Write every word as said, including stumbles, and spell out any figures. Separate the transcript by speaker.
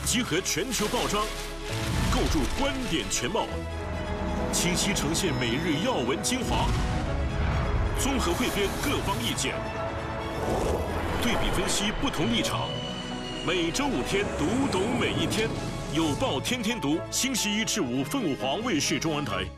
Speaker 1: 集合全球报章，构筑观点全貌，清晰呈现每日要闻精华，综合汇编各方意见，对比分析不同立场。每周五天，读懂每一天。有报天天读，星期一至五，凤凰卫视中文台。